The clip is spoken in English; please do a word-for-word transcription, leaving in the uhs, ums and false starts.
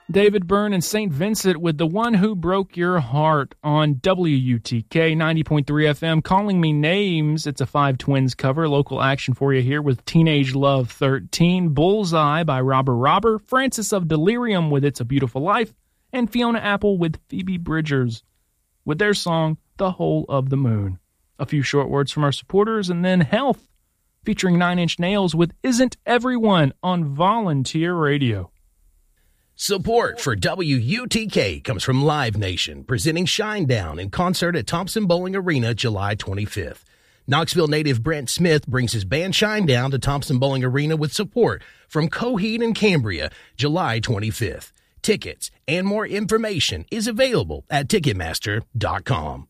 David Byrne and Saint Vincent with The One Who Broke Your Heart on W U T K ninety point three F M. Calling Me Names. It's a Five Twins cover. Local action for you here with Teenage Love thirteen. Bullseye by Robber Robber. Francis of Delirium with It's a Beautiful Life. And Fiona Apple with Phoebe Bridgers with their song The Hole of the Moon. A few short words from our supporters, and then Health featuring Nine Inch Nails with Isn't Everyone on Volunteer Radio. Support for W U T K comes from Live Nation, presenting Shinedown in concert at Thompson Bowling Arena July twenty-fifth. Knoxville native Brent Smith brings his band Shinedown to Thompson Bowling Arena with support from Coheed and Cambria July twenty-fifth. Tickets and more information is available at Ticketmaster dot com.